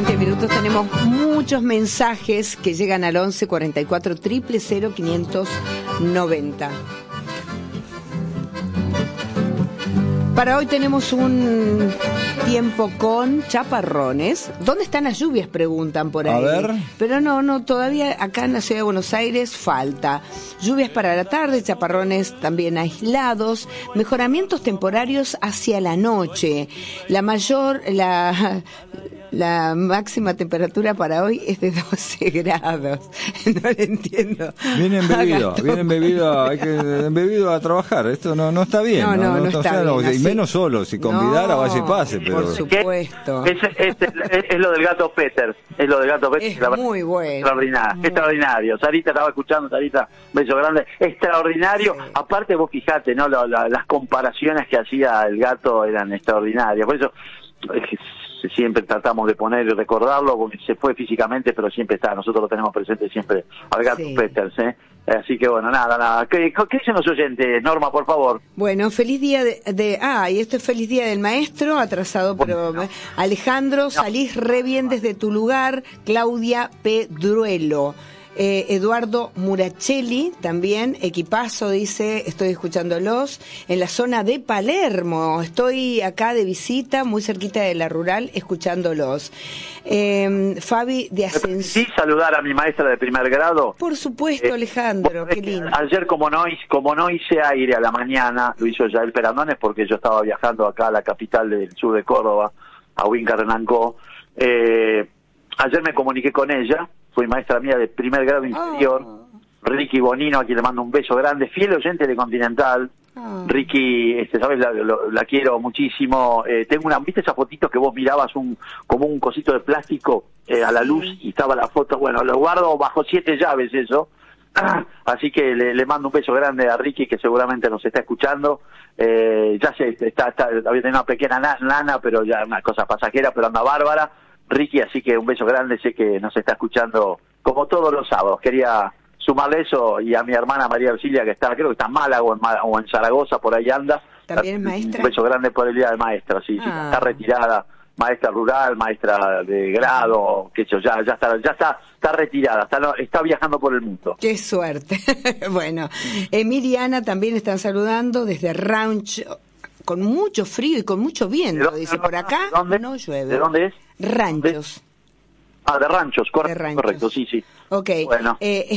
20 minutos. Tenemos muchos mensajes que llegan al 11 44 000 590. Para hoy tenemos un tiempo con chaparrones. ¿Dónde están las lluvias? Preguntan por ahí. A ver. Pero no, todavía acá en la ciudad de Buenos Aires falta. Lluvias para la tarde, chaparrones también aislados, mejoramientos temporarios hacia la noche. La máxima temperatura para hoy es de 12 grados. No le entiendo. Vienen bebidos a trabajar. Esto no está bien. No está bien. Y menos solo, si convidara vaya y pase. Pero... Por supuesto. Es lo del gato Peter. Es lo del gato Peter. Es muy bueno. Extraordinario. Sarita estaba escuchando, Sarita, beso grande. Extraordinario. Sí. Aparte vos fijate, ¿no? Las comparaciones que hacía el gato eran extraordinarias. Por eso siempre tratamos de poner y recordarlo, porque se fue físicamente, pero siempre está, nosotros lo tenemos presente siempre al gato Peters, así que bueno, nada. ¿Qué dicen los oyentes, Norma, por favor? Bueno, feliz día y esto es feliz día del maestro, atrasado, pero Alejandro, salís re bien desde tu lugar. Claudia Pedruelo. Eduardo Murachelli también, equipazo, dice, estoy escuchándolos en la zona de Palermo, estoy acá de visita, muy cerquita de la rural, escuchándolos. Fabi de Ascensión. Sí, saludar a mi maestra de primer grado. Por supuesto, Alejandro, qué lindo. Ayer como no hice aire a la mañana, lo hizo Yael Perandones, porque yo estaba viajando acá a la capital del sur de Córdoba, a Huinca-Renancó. Ayer me comuniqué con ella. Fue maestra mía de primer grado inferior, Ricky Bonino, a quien le mando un beso grande, fiel oyente de Continental. Ricky, sabes, la quiero muchísimo. Tengo ¿viste esas fotitos que vos mirabas como un cosito de plástico a la luz y estaba la foto? Bueno, lo guardo bajo 7 llaves eso. Así que le mando un beso grande a Ricky, que seguramente nos está escuchando. Ya sé, había tenido una pequeña nana, pero ya una cosa pasajera, pero anda bárbara. Ricky, así que un beso grande, sé que nos está escuchando como todos los sábados. Quería sumarle eso, y a mi hermana María Auxilia, que creo que está en Málaga o en Zaragoza, por ahí anda. ¿También es maestra? Un beso grande por el día de maestra, sí, está retirada, maestra rural, maestra de grado, que ya está retirada, está viajando por el mundo. Qué suerte. Bueno, Emiliana también están saludando desde Rancho, con mucho frío y con mucho viento, dice por acá. No llueve. ¿De dónde es? Ranchos. De Ranchos, correcto, sí. Ok, bueno.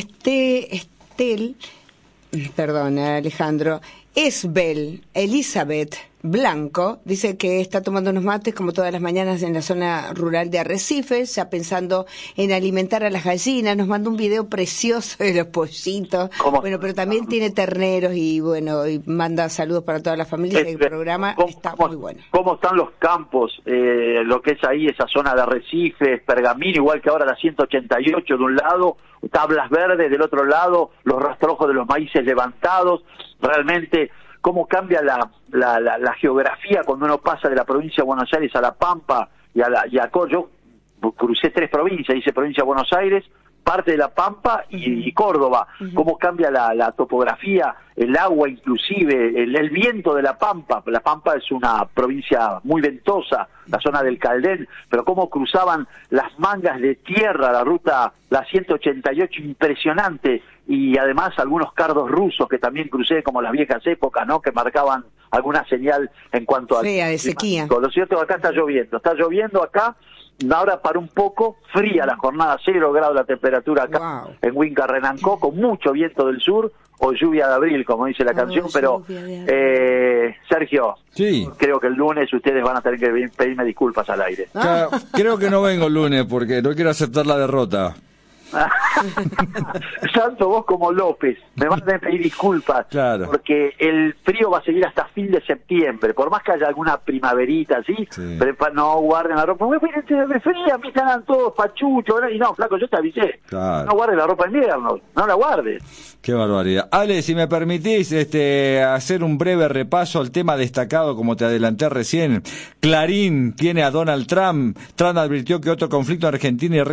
Alejandro, Elizabeth Blanco dice que está tomando unos mates como todas las mañanas en la zona rural de Arrecifes, ya pensando en alimentar a las gallinas. Nos manda un video precioso de los pollitos. Bueno, pero también tiene terneros y manda saludos para toda la familia. El programa está muy bueno. ¿Cómo están los campos? Lo que es ahí, esa zona de Arrecifes, Pergamino, igual que ahora la 188 de un lado, tablas verdes del otro lado, los rastrojos de los maíces levantados. Realmente cómo cambia la geografía cuando uno pasa de la provincia de Buenos Aires a La Pampa y a Yo crucé 3 provincias, hice provincia de Buenos Aires, parte de La Pampa y Córdoba. Cómo cambia la topografía, el agua inclusive, el viento de La Pampa. La Pampa es una provincia muy ventosa, la zona del Caldén, pero cómo cruzaban las mangas de tierra, la 188, impresionante. Y además algunos cardos rusos que también crucé, como las viejas épocas, ¿no? Que marcaban alguna señal en cuanto a de sequía. Lo cierto es que acá está lloviendo acá. Ahora para un poco fría la jornada, 0 grados la temperatura acá en Huinca-Renancó, con mucho viento del sur, o lluvia de abril, como dice la canción, pero Sergio, creo que el lunes ustedes van a tener que pedirme disculpas al aire. Creo que no vengo el lunes porque no quiero aceptar la derrota. Tanto vos como López me van a tener que pedir disculpas, porque el frío va a seguir hasta fin de septiembre, por más que haya alguna primaverita así, pero no guarden la ropa. Me fría, me están todos pachuchos, y no, flaco, yo te avisé, no guardes la ropa en invierno, no la guardes. Qué barbaridad. Ale, si me permitís hacer un breve repaso al tema destacado, como te adelanté recién. Clarín tiene a Donald Trump. Trump advirtió que otro conflicto en Argentina y